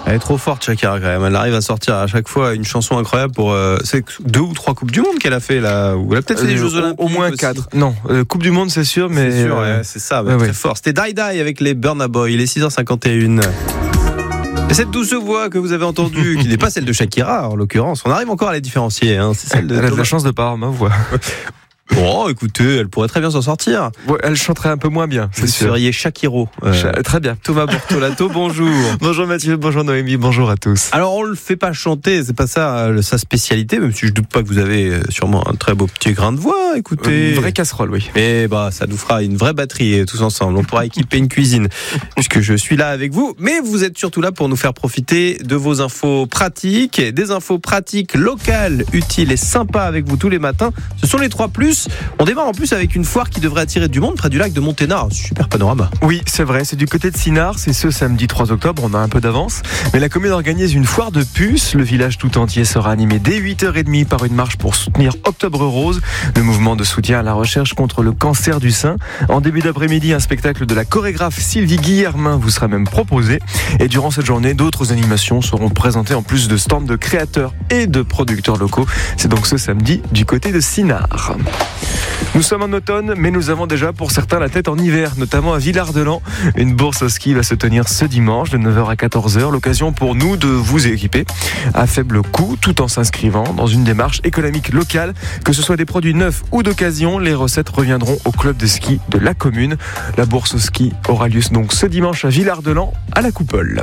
Elle est trop forte, Shakira, quand même. Elle arrive à sortir à chaque fois une chanson incroyable pour. C'est 2 ou 3 Coupes du Monde qu'elle a fait là. Ou elle a peut-être fait des Jeux Olympiques. Au moins 4. Non, Coupe du Monde, c'est sûr, mais. C'est sûr, c'est ça, très fort. C'était Die Die avec les Burna Boy. Il est 6h51. Et cette douce voix que vous avez entendue, qui n'est pas celle de Shakira en l'occurrence, on arrive encore à les différencier. C'est celle de. Elle a de la chance de pas avoir ma voix. Bon, écoutez, elle pourrait très bien s'en sortir. Ouais, elle chanterait un peu moins bien, c'est sûr. Vous seriez Shakiro. Très bien. Thomas Bortolato, bonjour. Bonjour Mathieu, bonjour Noémie, bonjour à tous. Alors, on le fait pas chanter, c'est pas ça sa spécialité, même si je doute pas que vous avez sûrement un très beau petit grain de voix, écoutez. Une vraie casserole, oui. Mais ça nous fera une vraie batterie tous ensemble. On pourra équiper une cuisine, puisque je suis là avec vous. Mais vous êtes surtout là pour nous faire profiter de vos infos pratiques, des infos pratiques locales, utiles et sympas avec vous tous les matins. Ce sont les 3+. On démarre en plus avec une foire qui devrait attirer du monde près du lac de Monténard. Super panorama. Oui, c'est vrai, c'est du côté de Sinard, c'est ce samedi 3 octobre, on a un peu d'avance. Mais la commune organise une foire de puces. Le village tout entier sera animé dès 8h30 par une marche pour soutenir Octobre Rose, le mouvement de soutien à la recherche contre le cancer du sein. En début d'après-midi, un spectacle de la chorégraphe Sylvie Guillermin vous sera même proposé. Et durant cette journée, d'autres animations seront présentées en plus de stands de créateurs et de producteurs locaux. C'est donc ce samedi du côté de Sinard. Nous sommes en automne, mais nous avons déjà pour certains la tête en hiver, notamment à Villard-de-Lans. Une bourse au ski va se tenir ce dimanche de 9h à 14h. L'occasion pour nous de vous équiper à faible coût, tout en s'inscrivant dans une démarche économique locale. Que ce soit des produits neufs ou d'occasion, les recettes reviendront au club de ski de la commune. La bourse au ski aura lieu donc ce dimanche à Villard-de-Lans, à la Coupole.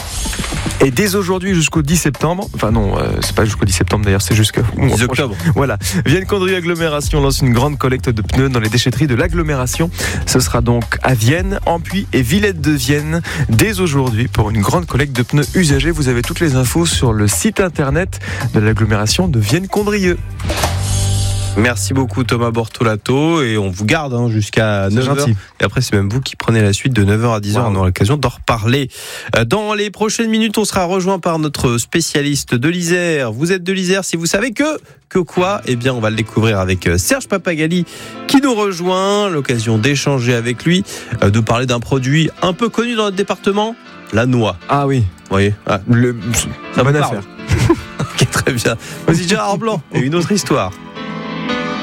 Et dès aujourd'hui jusqu'au 10 septembre, enfin non, c'est pas jusqu'au 10 septembre d'ailleurs, c'est jusqu'au 10 octobre. Voilà, Vienne Condrieu Agglomération lance une grande collecte de pneus dans les déchetteries de l'agglomération. Ce sera donc à Vienne, Ampuis et Villette de Vienne dès aujourd'hui pour une grande collecte de pneus usagés. Vous avez toutes les infos sur le site internet de l'agglomération de Vienne Condrieu. Merci beaucoup Thomas Bortolato et on vous garde jusqu'à 9h. Gentil. Et après c'est même vous qui prenez la suite de 9h à 10h. Wow. On aura l'occasion d'en reparler. Dans les prochaines minutes, on sera rejoint par notre spécialiste de l'Isère. Vous êtes de l'Isère, si vous savez que quoi, eh bien on va le découvrir avec Serge Papagali qui nous rejoint. L'occasion d'échanger avec lui, de parler d'un produit un peu connu dans notre département, la noix. Ah oui. Vous voyez, ça bonne affaire. Ok, très bien. Voici Gérard Blanc et une autre histoire.